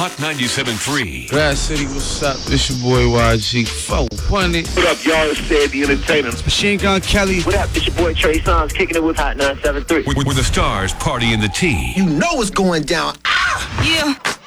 Hot 97.3. Grass City, what's up? It's your boy YG 420. What up, y'all? It's Sid the Entertainer. It's Machine Gun Kelly. What up? It's your boy Trey Songz kicking it with Hot 973. Where the stars party in the T. You know what's going down. Yeah.